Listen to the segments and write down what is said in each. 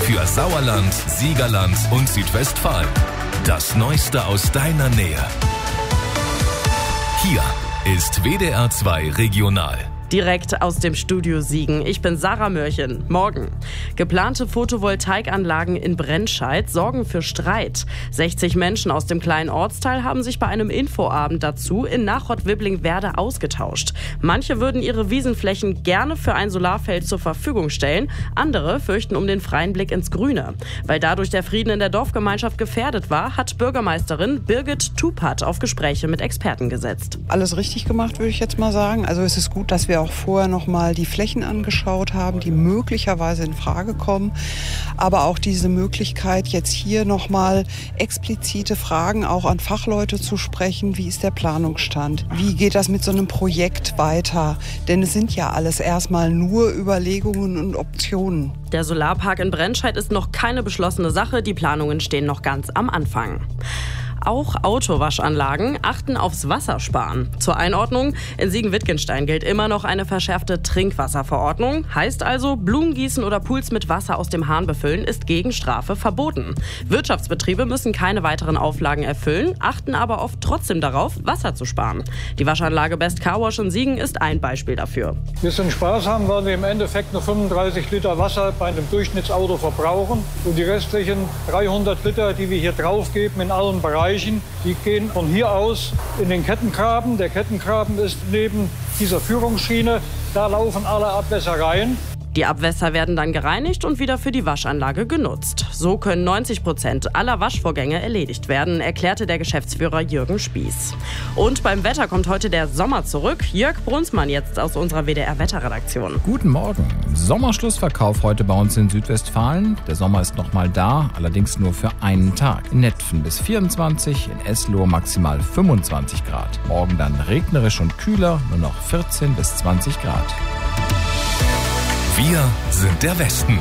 für Sauerland, Siegerland und Südwestfalen. Das Neueste aus deiner Nähe. Hier ist WDR 2 Regional. Direkt aus dem Studio Siegen. Ich bin Sarah Mörchen. Morgen. Geplante Photovoltaikanlagen in Brennscheid sorgen für Streit. 60 Menschen aus dem kleinen Ortsteil haben sich bei einem Infoabend dazu in Nachod-Wiblingwerder ausgetauscht. Manche würden ihre Wiesenflächen gerne für ein Solarfeld zur Verfügung stellen. Andere fürchten um den freien Blick ins Grüne. Weil dadurch der Frieden in der Dorfgemeinschaft gefährdet war, hat Bürgermeisterin Birgit Tupat auf Gespräche mit Experten gesetzt. Alles richtig gemacht, würde ich jetzt mal sagen. Also es ist gut, dass wir auch vorher noch mal die Flächen angeschaut haben, die möglicherweise in Frage kommen. Aber auch diese Möglichkeit, jetzt hier noch mal explizite Fragen auch an Fachleute zu sprechen. Wie ist der Planungsstand? Wie geht das mit so einem Projekt weiter? Denn es sind ja alles erstmal nur Überlegungen und Optionen. Der Solarpark in Brennscheid ist noch keine beschlossene Sache. Die Planungen stehen noch ganz am Anfang. Auch Autowaschanlagen achten aufs Wassersparen. Zur Einordnung, in Siegen-Wittgenstein gilt immer noch eine verschärfte Trinkwasserverordnung. Heißt also, Blumengießen oder Pools mit Wasser aus dem Hahn befüllen ist gegen Strafe verboten. Wirtschaftsbetriebe müssen keine weiteren Auflagen erfüllen, achten aber oft trotzdem darauf, Wasser zu sparen. Die Waschanlage Best Car Wash in Siegen ist ein Beispiel dafür. Wir sind sparsam, weil wir im Endeffekt nur 35 Liter Wasser bei einem Durchschnittsauto verbrauchen. Und die restlichen 300 Liter, die wir hier draufgeben in allen Bereichen, die gehen von hier aus in den Kettengraben. Der Kettengraben ist neben dieser Führungsschiene. Da laufen alle Abwässer rein. Die Abwässer werden dann gereinigt und wieder für die Waschanlage genutzt. So können 90% aller Waschvorgänge erledigt werden, erklärte der Geschäftsführer Jürgen Spieß. Und beim Wetter kommt heute der Sommer zurück. Jörg Brunsmann jetzt aus unserer WDR-Wetterredaktion. Guten Morgen. Sommerschlussverkauf heute bei uns in Südwestfalen. Der Sommer ist noch mal da, allerdings nur für einen Tag. In Netphen bis 24, in Eslohe maximal 25 Grad. Morgen dann regnerisch und kühler, nur noch 14 bis 20 Grad. Wir sind der Westen.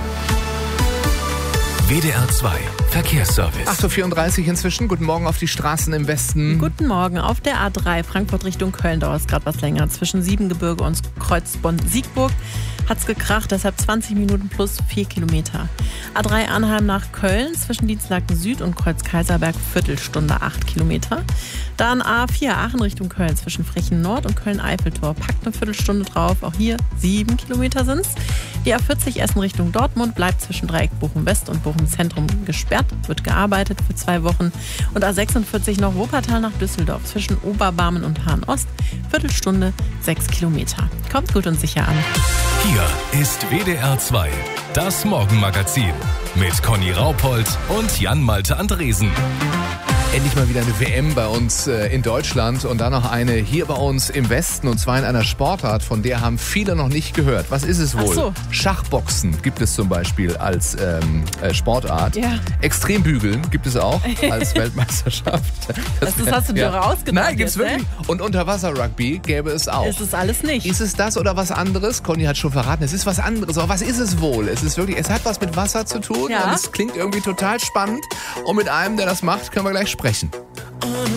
WDR 2 Verkehrsservice. 8.34 Uhr inzwischen. Guten Morgen auf die Straßen im Westen. Guten Morgen. Auf der A3 Frankfurt Richtung Köln dauert es gerade was länger. Zwischen Siebengebirge und Kreuz Bonn-Siegburg hat's gekracht, deshalb 20 Minuten plus 4 Kilometer. A3 Arnheim nach Köln zwischen Dienstlaken Süd und Kreuz Kaiserberg Viertelstunde 8 Kilometer. Dann A4 Aachen Richtung Köln zwischen Frechen Nord und Köln-Eiffeltor. Packt eine Viertelstunde drauf, auch hier 7 Kilometer sind's. Die A40 Essen Richtung Dortmund bleibt zwischen Dreieck Bochum West und Bochum Zentrum gesperrt, wird gearbeitet für 2 Wochen. Und A46 noch Wuppertal nach Düsseldorf zwischen Oberbarmen und Hahn Ost, Viertelstunde 6 Kilometer. Kommt gut und sicher an. Hier ist WDR 2, das Morgenmagazin mit Conny Raupold und Jan-Malte Andresen. Endlich mal wieder eine WM bei uns in Deutschland und dann noch eine hier bei uns im Westen und zwar in einer Sportart, von der haben viele noch nicht gehört. Was ist es wohl? Ach so. Schachboxen gibt es zum Beispiel als Sportart. Ja. Extrembügeln gibt es auch als Weltmeisterschaft. Das hast du dir rausgedacht. Nein, gibt's jetzt, wirklich. Und Unterwasser-Rugby gäbe es auch. Ist es alles nicht. Ist es das oder was anderes? Conny hat schon verraten, es ist was anderes. Aber was ist es wohl? Es hat was mit Wasser zu tun Ja. und es klingt irgendwie total spannend. Und mit einem, der das macht, können wir gleich sprechen.